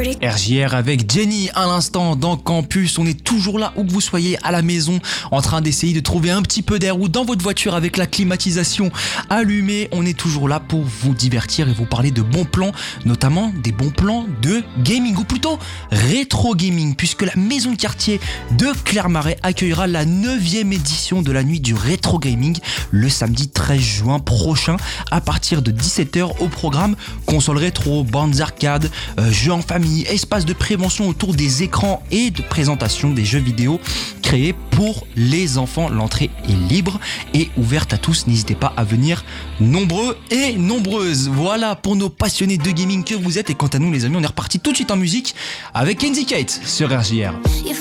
RJR avec Jenny à l'instant dans Campus. On est toujours là où que vous soyez, à la maison, en train d'essayer de trouver un petit peu d'air ou dans votre voiture avec la climatisation allumée. On est toujours là pour vous divertir et vous parler de bons plans, notamment des bons plans de gaming ou plutôt rétro gaming, puisque la maison de quartier de Clermarais accueillera la 9e édition de la nuit du rétro gaming le samedi 13 juin prochain à partir de 17h. Au programme console rétro, bandes arcade, jeux en famille, espace de prévention autour des écrans et de présentation des jeux vidéo créés pour les enfants. L'entrée est libre et ouverte à tous. N'hésitez pas à venir nombreux et nombreuses. Voilà pour nos passionnés de gaming que vous êtes. Et quant à nous les amis, on est reparti tout de suite en musique avec Kenzie Kate sur RJR.